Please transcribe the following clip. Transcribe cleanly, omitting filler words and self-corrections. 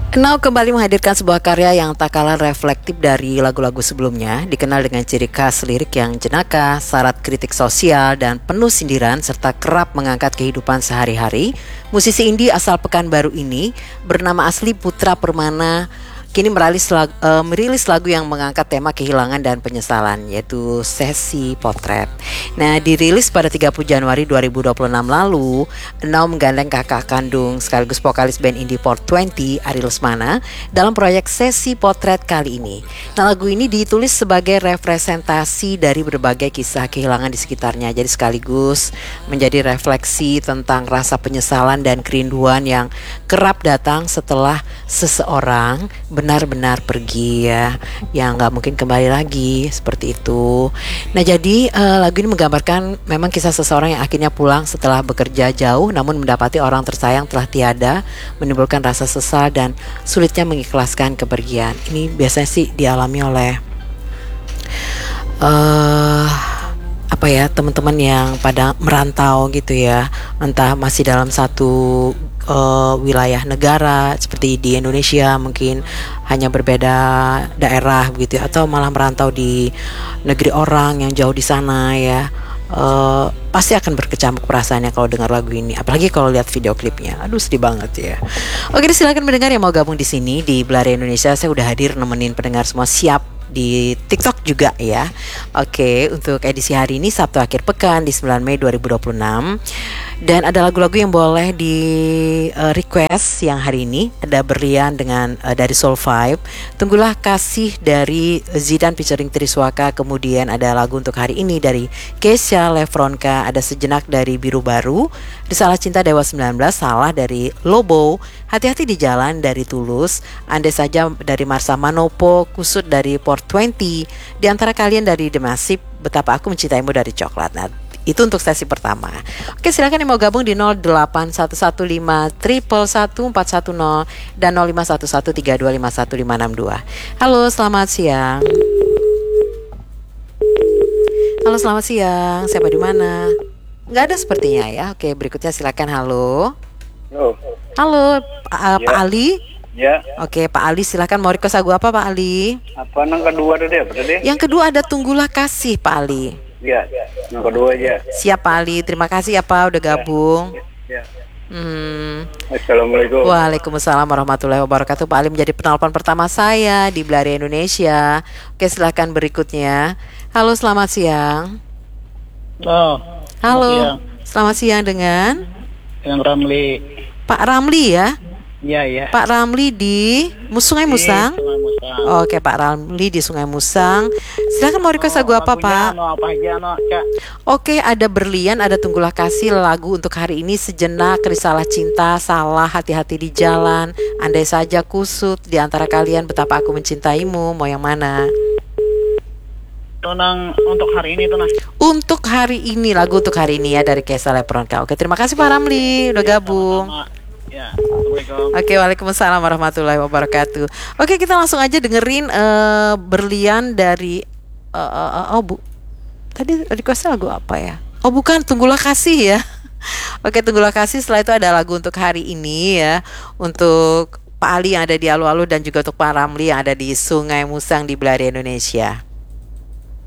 Now kembali menghadirkan sebuah karya yang tak kalah reflektif dari lagu-lagu sebelumnya, dikenal dengan ciri khas lirik yang jenaka, syarat kritik sosial, dan penuh sindiran serta kerap mengangkat kehidupan sehari-hari. Musisi indie asal Pekanbaru ini bernama asli Putra Permana kini merilis lagu yang mengangkat tema kehilangan dan penyesalan, yaitu Sesi Potret. Nah, dirilis pada 30 Januari 2026 lalu, Now menggandeng kakak kandung sekaligus vokalis band indie 420 Ari Lesmana dalam proyek Sesi Potret kali ini. Nah, lagu ini ditulis sebagai representasi dari berbagai kisah kehilangan di sekitarnya, jadi sekaligus menjadi refleksi tentang rasa penyesalan dan kerinduan yang kerap datang setelah seseorang benar-benar pergi ya, yang nggak mungkin kembali lagi, seperti itu. Nah, jadi lagu ini menggambarkan memang kisah seseorang yang akhirnya pulang setelah bekerja jauh, namun mendapati orang tersayang telah tiada, menimbulkan rasa sesal dan sulitnya mengikhlaskan kepergian. Ini biasanya sih dialami oleh teman-teman yang pada merantau gitu ya, entah masih dalam satu wilayah negara seperti di Indonesia, mungkin hanya berbeda daerah begitu ya, atau malah merantau di negeri orang yang jauh di sana ya. Pasti akan berkecamuk perasaannya kalau dengar lagu ini, apalagi kalau lihat video klipnya. Aduh, sedih banget ya. Oke, silakan pendengar yang mau gabung di sini di Belari Indonesia. Saya udah hadir nemenin pendengar semua, siap di TikTok juga ya. Oke, untuk edisi hari ini Sabtu akhir pekan di 9 Mei 2026. Dan ada lagu-lagu yang boleh di request yang hari ini. Ada Berlian dengan dari Soul Vibe, Tunggulah Kasih dari Zidan featuring Triswaka. Kemudian ada lagu untuk hari ini dari Kesha Lefronka, ada Sejenak dari Biru Baru, Risalah Cinta Dewa 19, Salah dari Lobo, Hati-hati di Jalan dari Tulus, Andai Saja dari Marsa Manopo, Kusut dari Port 20, Di Antara Kalian dari The Massive, Betapa Aku Mencintaimu dari Coklat. Nah, itu untuk sesi pertama. Oke, silakan yang mau gabung di 081151111410 dan 051132515562. Halo, selamat siang. Halo, selamat siang. Siapa di mana? Nggak ada sepertinya ya. Oke, berikutnya silakan. Halo. Halo, Pak Ali. Ya. Oke, Pak Ali, silakan. Mau request lagu apa, Pak Ali? Apa yang kedua deh? Yang kedua ada Tunggulah Kasih, Pak Ali. Ya, yang kedua aja. Siap, Pak Ali. Terima kasih ya, Pak, udah gabung. Ya. Assalamualaikum. Waalaikumsalam warahmatullahi wabarakatuh. Pak Ali menjadi penelpon pertama saya di Belari Indonesia. Oke, silakan berikutnya. Halo, selamat siang. Halo. Selamat siang dengan Ramli. Pak Ramli ya? Iya. Pak Ramli di Sungai Musang. Oke, Pak Ramli di Sungai Musang. Silakan, mau request lagu apa, Pak? Oke, ada Berlian, ada Tunggulah Kasih. Lagu untuk hari ini Sejenak, Risalah Cinta, Salah, Hati-hati di Jalan, Andai Saja, Kusut, Di Antara Kalian, Betapa Aku Mencintaimu. Mau yang mana? Untuk hari ini tuh, Untuk hari ini, lagu untuk hari ini ya dari Kesha Lefronka. Oke, terima kasih Pak Ramli udah gabung. Ya, Assalamualaikum. Oke, waalaikumsalam warahmatullahi wabarakatuh. Oke, kita langsung aja dengerin Berlian dari tadi requestnya lagu apa ya? Oh, bukan, Tunggulah Kasih ya. Oke, Tunggulah Kasih. Setelah itu ada lagu untuk hari ini ya, untuk Pak Ali yang ada di Alu-Alu dan juga untuk Pak Ramli yang ada di Sungai Musang di Belari Indonesia.